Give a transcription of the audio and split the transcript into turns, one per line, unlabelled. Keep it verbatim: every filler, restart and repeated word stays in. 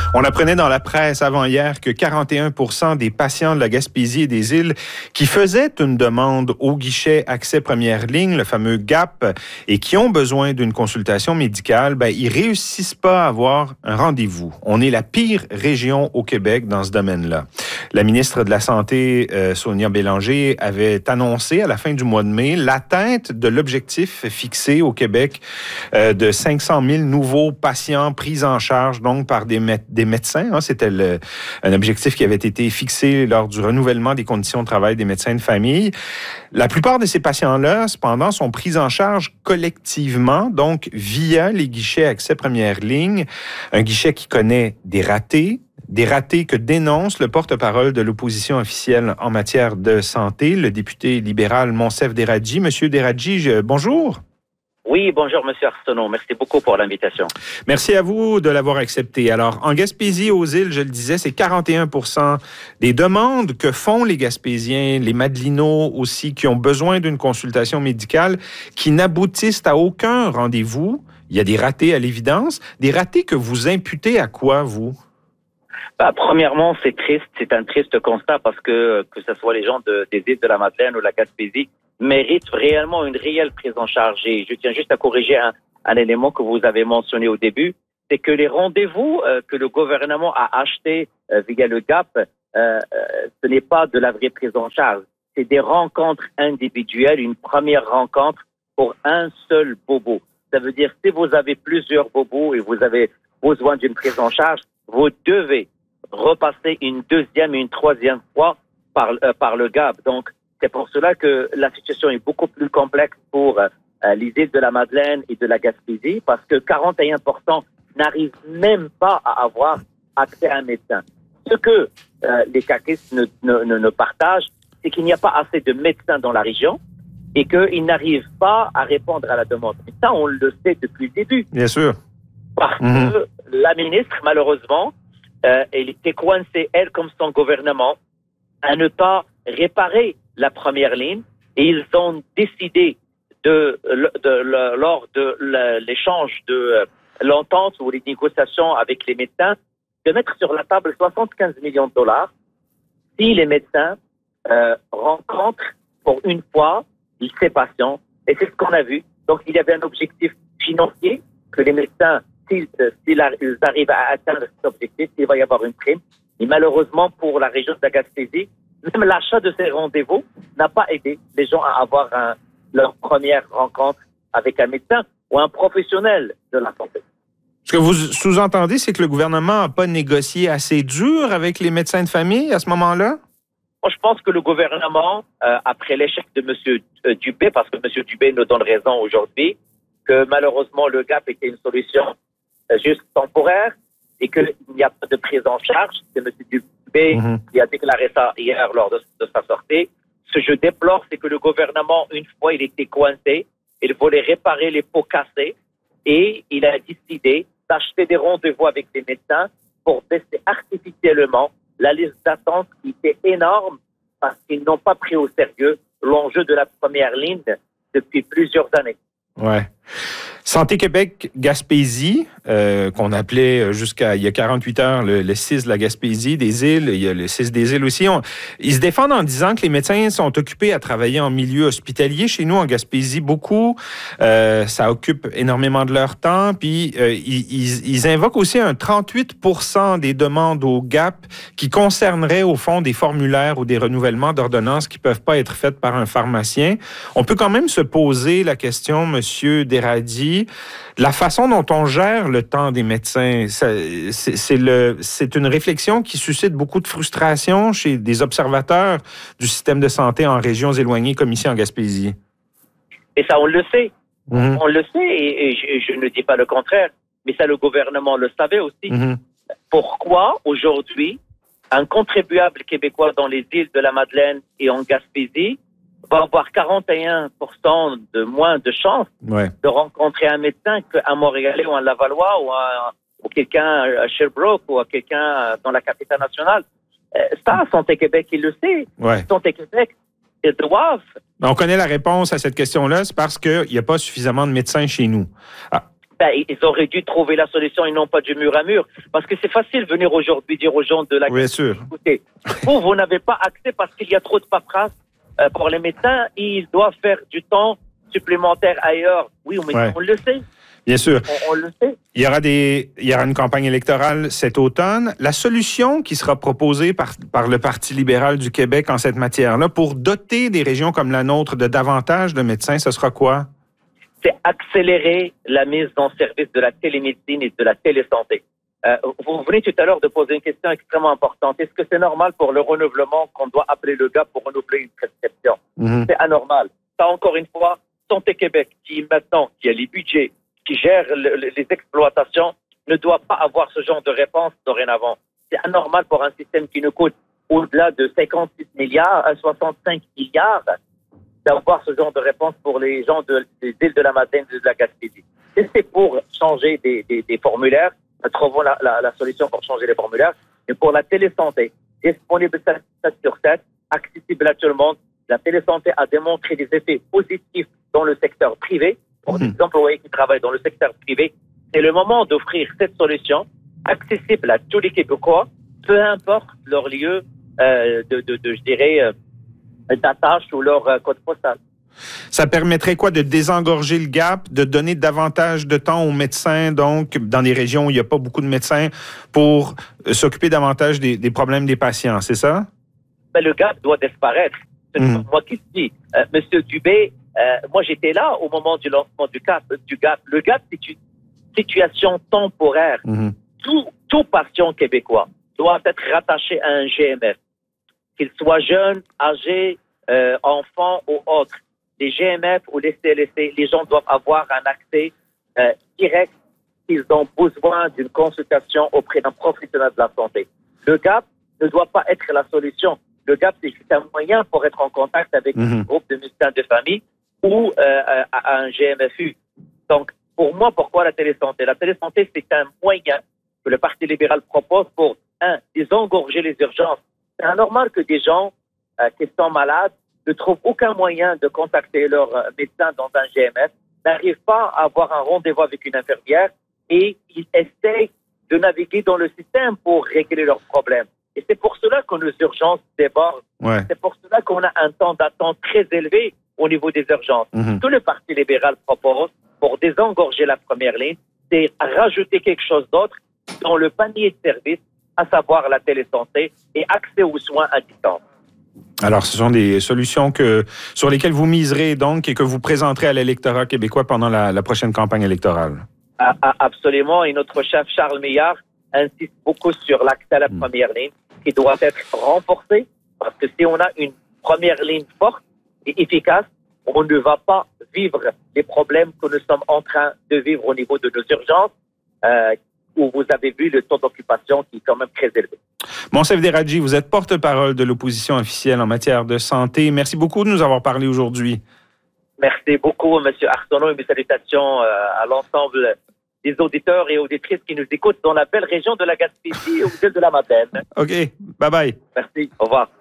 On apprenait dans la presse avant-hier que quarante et un pour cent des patients de la Gaspésie et des îles qui faisaient une demande au guichet accès première ligne, le fameux G A P, et qui ont besoin d'une consultation médicale, ben, ils réussissent pas à avoir un rendez-vous. On est la pire région au Québec dans ce domaine-là. La ministre de la Santé, euh, Sonia Bélanger, avait annoncé à la fin du mois de mai l'atteinte de l'objectif fixé au Québec euh, de cinq cent mille nouveaux patients pris en charge donc par des, mé- des médecins. Hein. C'était le, un objectif qui avait été fixé lors du renouvellement des conditions de travail des médecins de famille. La plupart de ces patients-là, cependant, sont pris en charge collectivement, donc via les guichets accès première ligne, un guichet qui connaît des ratés, Des ratés que dénonce le porte-parole de l'opposition officielle en matière de santé, le député libéral Monsef Deradji. Monsieur Deradji, je... bonjour.
Oui, bonjour, Monsieur Arsenault. Merci beaucoup pour l'invitation.
Merci à vous de l'avoir accepté. Alors, en Gaspésie, aux îles, je le disais, c'est quarante et un pour cent des demandes que font les Gaspésiens, les Madelinots aussi, qui ont besoin d'une consultation médicale, qui n'aboutissent à aucun rendez-vous. Il y a des ratés à l'évidence. Des ratés que vous imputez à quoi, vous?
Bah, premièrement, c'est triste, c'est un triste constat parce que que ce soit les gens de, des îles de la Madeleine ou la Gaspésie méritent réellement une réelle prise en charge. Et je tiens juste à corriger un, un élément que vous avez mentionné au début, c'est que les rendez-vous euh, que le gouvernement a achetés euh, via le G A P, euh, euh, ce n'est pas de la vraie prise en charge. C'est des rencontres individuelles, une première rencontre pour un seul bobo. Ça veut dire si vous avez plusieurs bobos et vous avez besoin d'une prise en charge, vous devez repasser une deuxième et une troisième fois par, euh, par le G A P. Donc, c'est pour cela que la situation est beaucoup plus complexe pour euh, les îles de la Madeleine et de la Gaspésie, parce que quarante et un pour cent n'arrivent même pas à avoir accès à un médecin. Ce que euh, les caquistes ne, ne, ne, ne partagent, c'est qu'il n'y a pas assez de médecins dans la région et qu'ils n'arrivent pas à répondre à la demande. Et ça, on le sait depuis le début.
Bien sûr.
Parce
mmh.
que la ministre, malheureusement, Euh, elle était coincée, elle comme son gouvernement, à ne pas réparer la première ligne. Et ils ont décidé, de, de, de, de lors de l'échange de l'entente ou les négociations avec les médecins, de mettre sur la table soixante-quinze millions de dollars si les médecins euh, rencontrent pour une fois ces patients. Et c'est ce qu'on a vu. Donc, il y avait un objectif financier que les médecins S'ils, s'ils arrivent à atteindre cet objectif, il va y avoir une prime. Et malheureusement, pour la région de la Gaspésie, même l'achat de ces rendez-vous n'a pas aidé les gens à avoir un, leur première rencontre avec un médecin ou un professionnel de la santé.
Ce que vous sous-entendez, c'est que le gouvernement n'a pas négocié assez dur avec les médecins de famille à ce moment-là?
Moi, je pense que le gouvernement, euh, après l'échec de M. Dubé, parce que M. Dubé nous donne raison aujourd'hui, que malheureusement le G A P était une solution juste temporaire et qu'il n'y a pas de prise en charge. C'est M. Dubé mmh. qui a déclaré ça hier lors de, de sa sortie. Ce que je déplore, c'est que le gouvernement, une fois, il était coincé, il voulait réparer les pots cassés et il a décidé d'acheter des rendez-vous avec les médecins pour baisser artificiellement la liste d'attente qui était énorme parce qu'ils n'ont pas pris au sérieux l'enjeu de la première ligne depuis plusieurs années.
Ouais. Santé Québec Gaspésie, euh, qu'on appelait jusqu'à il y a quarante-huit heures le, le C I S de la Gaspésie, des îles, il y a le C I S des îles aussi. On, ils se défendent en disant que les médecins sont occupés à travailler en milieu hospitalier. Chez nous, en Gaspésie, beaucoup. Euh, ça occupe énormément de leur temps. Puis, euh, ils, ils, ils invoquent aussi un trente-huit pour cent des demandes au G A P qui concerneraient, au fond, des formulaires ou des renouvellements d'ordonnances qui ne peuvent pas être faites par un pharmacien. On peut quand même se poser la question, Monsieur Deradji, la façon dont on gère le temps des médecins, ça, c'est, c'est, le, c'est une réflexion qui suscite beaucoup de frustration chez des observateurs du système de santé en régions éloignées comme ici en Gaspésie.
Et ça, on le sait.
Mm-hmm.
On le sait et, et je, je ne dis pas le contraire, mais ça, le gouvernement le savait aussi. Mm-hmm. Pourquoi, aujourd'hui, un contribuable québécois dans les îles de la Madeleine et en Gaspésie va avoir quarante et un pour cent de moins de chances ouais. de rencontrer un médecin qu'un Montréalais ou un Lavallois ou, un, ou quelqu'un à Sherbrooke ou à quelqu'un dans la capitale nationale. Ça, Santé Québec, il le sait.
Ouais.
Santé Québec, ils doivent.
On connaît la réponse à cette question-là, c'est parce qu'il n'y a pas suffisamment de médecins chez nous. Ah.
ben, ils auraient dû trouver la solution et non pas du mur à mur. Parce que c'est facile de venir aujourd'hui dire aux gens de la
oui, sûr.
Écoutez, vous, vous n'avez pas accès parce qu'il y a trop de paperasse euh, pour les médecins. Ils doivent faire du temps supplémentaire ailleurs. Oui, mais ouais. on le sait.
Bien sûr.
On, on le sait.
Il y aura des, il y aura une campagne électorale cet automne. La solution qui sera proposée par, par le Parti libéral du Québec en cette matière-là pour doter des régions comme la nôtre de davantage de médecins, ce sera quoi?
C'est accélérer la mise en service de la télémédecine et de la télésanté. Euh, vous venez tout à l'heure de poser une question extrêmement importante. Est-ce que c'est normal pour le renouvellement qu'on doit appeler le gars pour renouveler une prescription? Mm-hmm. C'est anormal. Ça, encore une fois, Santé Québec, qui maintenant, qui a les budgets, qui gère le, le, les exploitations, ne doit pas avoir ce genre de réponse dorénavant. C'est anormal pour un système qui nous coûte au-delà de cinquante-six milliards à soixante-cinq milliards d'avoir ce genre de réponse pour les gens de, des îles de la Madeleine et de la Gaspésie. Et c'est pour changer des, des, des formulaires, nous trouvons la, la, la solution pour changer les formulaires, et pour la télésanté, disponible sept sur sept, accessible à tout le monde. La télésanté a démontré des effets positifs dans le secteur privé, pour mmh. des employés qui travaillent dans le secteur privé. C'est le moment d'offrir cette solution accessible à tous les Québécois, peu importe leur lieu euh, de, de, de, je dirais, euh, d'attache ou leur euh, code postal.
Ça permettrait quoi de désengorger le gap, de donner davantage de temps aux médecins, donc dans des régions où il n'y a pas beaucoup de médecins, pour euh, s'occuper davantage des, des problèmes des patients, c'est ça?
Ben, le gap doit disparaître. C'est mmh. moi qui le dis. Euh, Monsieur Dubé, euh, moi j'étais là au moment du lancement du gap. Du gap. Le gap, c'est une situation temporaire. Mmh. Tout, tout patient québécois doit être rattaché à un G M F. Qu'il soit jeune, âgé, euh, enfant ou autre. Les G M F ou les C L S C, les gens doivent avoir un accès euh, direct s'ils ont besoin d'une consultation auprès d'un professionnel de la santé. Le gap ne doit pas être la solution. Le gap, c'est un moyen pour être en contact avec mmh. un groupe de médecins de famille ou euh, à, à un G M F U. Donc, pour moi, pourquoi la télésanté? La télésanté, c'est un moyen que le Parti libéral propose pour, un, désengorger les urgences. C'est anormal que des gens euh, qui sont malades ne trouvent aucun moyen de contacter leur euh, médecin dans un G M F, n'arrivent pas à avoir un rendez-vous avec une infirmière et ils essayent de naviguer dans le système pour régler leurs problèmes. Et c'est pour cela que nos urgences débordent. Ouais. C'est pour cela qu'on a un temps d'attente très élevé au niveau des urgences. Mm-hmm. Ce que le Parti libéral propose pour désengorger la première ligne, c'est rajouter quelque chose d'autre dans le panier de services, à savoir la télésanté et accès aux soins à distance.
Alors, ce sont des solutions que, sur lesquelles vous miserez donc et que vous présenterez à l'électorat québécois pendant la, la prochaine campagne électorale.
Ah, ah, absolument. Et notre chef Charles Meillard insiste beaucoup sur l'accès à la mmh. première ligne qui doit être renforcé parce que si on a une première ligne forte et efficace, on ne va pas vivre les problèmes que nous sommes en train de vivre au niveau de nos urgences euh, où vous avez vu le taux d'occupation qui est quand même très élevé.
Monsef Deradji, vous êtes porte-parole de l'opposition officielle en matière de santé. Merci beaucoup de nous avoir parlé aujourd'hui.
Merci beaucoup, M. Arsenault, et mes salutations à l'ensemble des auditeurs et auditrices qui nous écoutent dans la belle région de la Gaspésie et aux îles de la Madeleine.
OK. Bye-bye.
Merci. Au revoir.